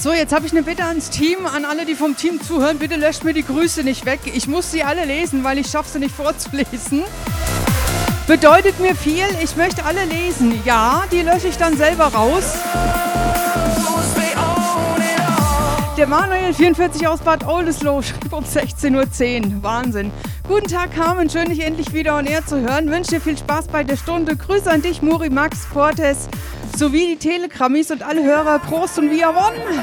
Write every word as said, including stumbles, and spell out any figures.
So, jetzt habe ich eine Bitte ans Team, an alle, die vom Team zuhören. Bitte löscht mir die Grüße nicht weg. Ich muss sie alle lesen, weil ich schaffe sie nicht vorzulesen. Bedeutet mir viel, ich möchte alle lesen. Ja, die lösche ich dann selber raus. Der Manuel vierundvierzig aus Bad Oldesloe schrieb um sechzehn Uhr zehn. Wahnsinn. Guten Tag, Carmen. Schön, dich endlich wieder on air zu hören. Wünsche dir viel Spaß bei der Stunde. Grüße an dich, Muri, Max, Cortes, sowie die Telegrammis und alle Hörer. Prost und Via One.